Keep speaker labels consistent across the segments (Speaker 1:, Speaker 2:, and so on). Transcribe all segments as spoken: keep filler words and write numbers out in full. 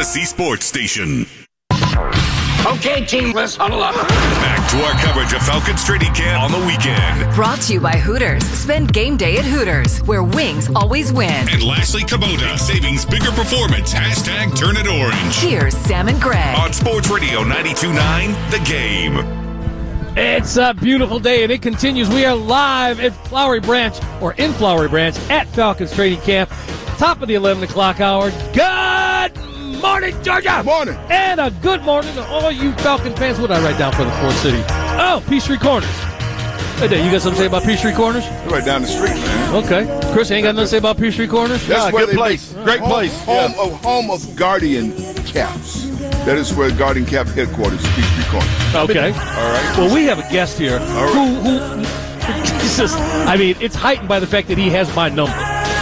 Speaker 1: Odyssey Sports Station.
Speaker 2: Okay, team, let's huddle up.
Speaker 1: Back to our coverage of Falcons training camp on the weekend.
Speaker 3: Brought to you by Hooters. Spend game day at Hooters, where wings always win.
Speaker 1: And lastly, Kubota. Savings bigger performance. Hashtag turn it orange.
Speaker 3: Here's Sam and Greg.
Speaker 1: On Sports Radio ninety-two point nine, The Game.
Speaker 4: It's a beautiful day, and it continues. We are live at Flowery Branch, or in Flowery Branch, at Falcons training camp. Top of the eleven o'clock hour. Good morning, Georgia.
Speaker 5: Good morning.
Speaker 4: And a good morning to all you Falcon fans. What did I write down for the fourth city? Oh, Peachtree Corners. Hey, Dave, you got something to say about Peachtree Corners?
Speaker 5: Right down the street, man.
Speaker 4: Okay. Chris, you ain't got nothing to say about Peachtree Corners?
Speaker 5: That's
Speaker 6: Yeah,
Speaker 5: where
Speaker 6: good
Speaker 5: they
Speaker 6: place.
Speaker 5: make-
Speaker 6: Great
Speaker 5: home,
Speaker 6: place.
Speaker 5: Home,
Speaker 6: Yeah.
Speaker 5: of, home of Guardian Caps. That is where Guardian Cap headquarters is, Peachtree Corners.
Speaker 4: Okay.
Speaker 5: All right.
Speaker 4: Well, we have a guest here
Speaker 5: right.
Speaker 4: who, who it's just, I mean, it's heightened by the fact that he has my number.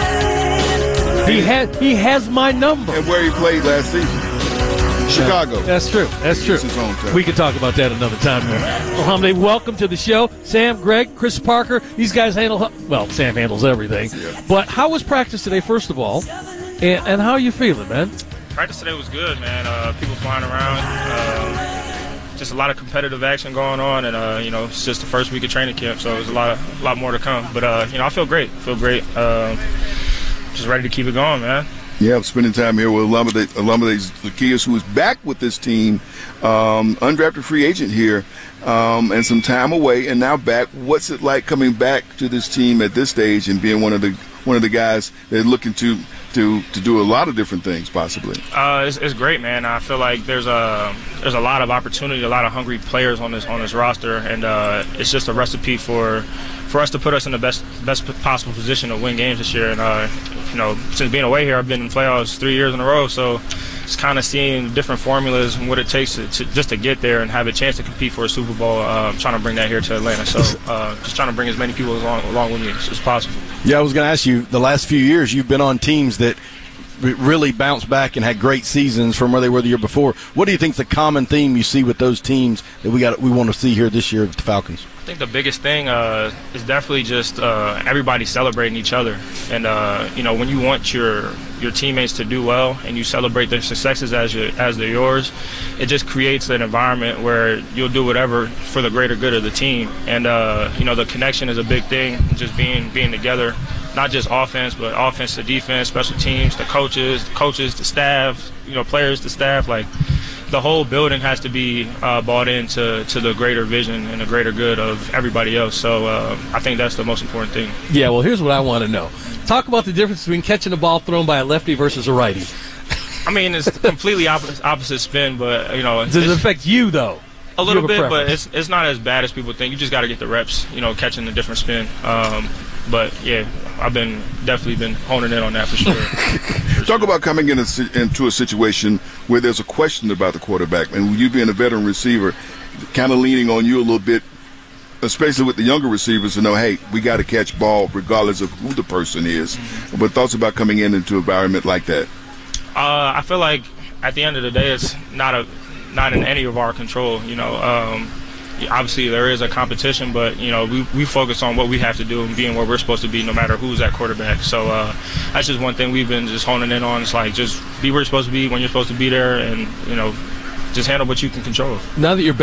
Speaker 4: He has, he has my number.
Speaker 5: And where he played last season. Chicago.
Speaker 4: That's true. That's true.
Speaker 5: It's his own town.
Speaker 4: We can talk about that another time. Well, Hamdi, welcome to the show. Sam, Greg, Chris Parker. These guys handle, well, Sam handles everything.
Speaker 5: Yeah.
Speaker 4: But how was practice today, first of all? And, and how are you feeling, man?
Speaker 7: Practice today was good, man. Uh, people flying around. Um, just a lot of competitive action going on. And, uh, you know, it's just the first week of training camp, so there's a lot, of, a lot more to come. But, uh, you know, I feel great. I feel great. Um, just ready to keep it going, man.
Speaker 5: Yeah, I'm spending time here with Olumide Zaccheaus, who is back with this team, um, undrafted free agent here, um, and some time away, and now back. What's it like coming back to this team at this stage and being one of the one of the guys they're looking to to to do a lot of different things, possibly?
Speaker 7: Uh, it's, it's great, man. I feel like there's a there's a lot of opportunity, a lot of hungry players on this on this roster, and uh, it's just a recipe for for us to put us in the best best possible position to win games this year. And uh, you know, since being away here, I've been in playoffs three years in a row, so just kind of seeing different formulas and what it takes to, to just to get there and have a chance to compete for a Super Bowl. Uh, I'm trying to bring that here to Atlanta, so uh, just trying to bring as many people along along with me as, as possible.
Speaker 6: Yeah, I was going to ask you, the last few years you've been on teams that really bounced back and had great seasons from where they were the year before. What do you think is the common theme you see with those teams that we got we want to see here this year with the Falcons?
Speaker 7: I think the biggest thing uh, is definitely just uh, everybody celebrating each other. And, uh, you know, when you want your your teammates to do well and you celebrate their successes as your, as they're yours, it just creates an environment where you'll do whatever for the greater good of the team. And, uh, you know, the connection is a big thing, just being being together, not just offense, but offense to defense, special teams, the coaches, the coaches, the staff, you know, players, the staff, like, the whole building has to be uh, bought into to the greater vision and the greater good of everybody else. So uh, I think that's the most important thing.
Speaker 4: Yeah, well, here's what I want to know. Talk about the difference between catching a ball thrown by a lefty versus a righty.
Speaker 7: I mean, it's completely opposite, opposite spin, but, you know.
Speaker 4: Does it affect you, though?
Speaker 7: A little
Speaker 4: You have a
Speaker 7: bit, but
Speaker 4: preference.
Speaker 7: it's it's not as bad as people think. You just got to get the reps, you know, catching the different spin. Um, but, yeah, I've been definitely been honing in on that for sure. For
Speaker 5: Talk
Speaker 7: sure.
Speaker 5: about coming in a, si- into a situation where there's a question about the quarterback, and you being a veteran receiver, kind of leaning on you a little bit, especially with the younger receivers, to know, hey, we got to catch ball regardless of who the person is. Mm-hmm. But thoughts about coming in into an environment like that?
Speaker 7: Uh, I feel like at the end of the day, it's not a not in any of our control. You know, um, obviously there is a competition, but you know we, we focus on what we have to do and being where we're supposed to be, no matter who's at quarterback. So uh, that's just one thing we've been just honing in on. It's like just be where you're supposed to be when you're supposed to be there, and you know just handle what you can control.
Speaker 4: Now that you're back